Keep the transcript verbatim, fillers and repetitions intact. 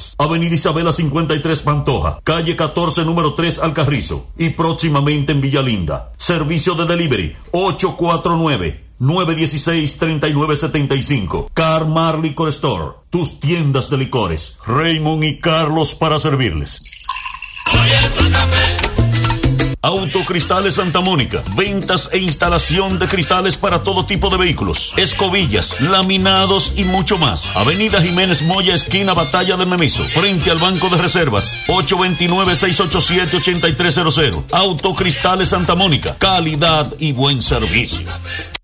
González, Avenida Isabela cincuenta y tres Pantoja, calle catorce, número tres Alcarrizo, y próximamente en Villalinda. Servicio de delivery ocho cuatro nueve, nueve uno seis, tres nueve siete cinco. Car Mar Liquor Store, tus tiendas de licores. Raymond y Carlos para servirles. Autocristales Santa Mónica, ventas e instalación de cristales para todo tipo de vehículos, escobillas, laminados y mucho más. Avenida Jiménez Moya, esquina Batalla del Memiso, frente al Banco de Reservas, ocho dos nueve, seis ocho siete, ocho tres cero cero. Autocristales Santa Mónica, calidad y buen servicio.